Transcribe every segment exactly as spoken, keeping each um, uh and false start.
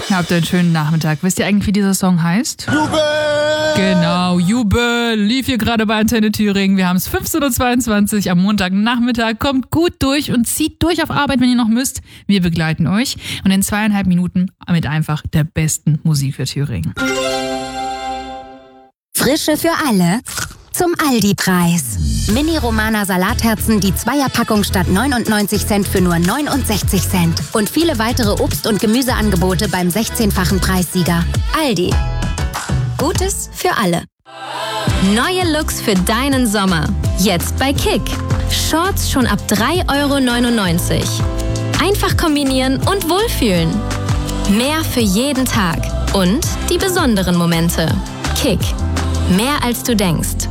Habt einen schönen Nachmittag. Wisst ihr eigentlich, wie dieser Song heißt? Jubel! Genau, Jubel lief hier gerade bei Antenne Thüringen. Wir haben es fünfzehn Uhr zweiundzwanzig am Montagnachmittag. Kommt gut durch und zieht durch auf Arbeit, wenn ihr noch müsst. Wir begleiten euch und in zweieinhalb Minuten mit einfach der besten Musik für Thüringen. Frische für alle zum Aldi-Preis. Mini-Romana Salatherzen, die Zweierpackung statt neunundneunzig Cent für nur neunundsechzig Cent. Und viele weitere Obst- und Gemüseangebote beim sechzehnfachen Preissieger. Aldi. Gutes für alle. Neue Looks für deinen Sommer. Jetzt bei Kick. Shorts schon ab drei Euro neunundneunzig. Einfach kombinieren und wohlfühlen. Mehr für jeden Tag. Und die besonderen Momente. Kick. Mehr als du denkst.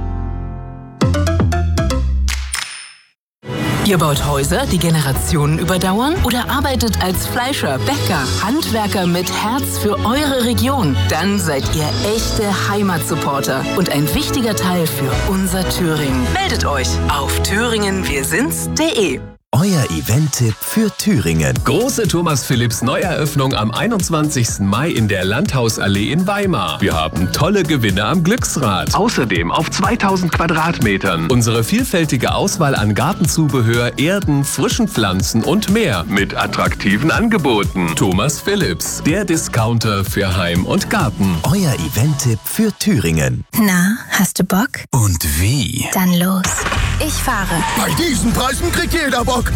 Ihr baut Häuser, die Generationen überdauern? Oder arbeitet als Fleischer, Bäcker, Handwerker mit Herz für eure Region? Dann seid ihr echte Heimatsupporter und ein wichtiger Teil für unser Thüringen. Meldet euch auf thüringen wir sind's punkt de. Euer Event-Tipp für Thüringen. Große Thomas Philipps Neueröffnung am einundzwanzigsten Mai in der Landhausallee in Weimar. Wir haben tolle Gewinne am Glücksrad. Außerdem auf zweitausend Quadratmetern unsere vielfältige Auswahl an Gartenzubehör, Erden, frischen Pflanzen und mehr mit attraktiven Angeboten. Thomas Philipps, der Discounter für Heim und Garten. Euer Event-Tipp für Thüringen. Na, hast du Bock? Und wie? Dann los. Ich fahre. Bei diesen Preisen kriegt jeder Bock.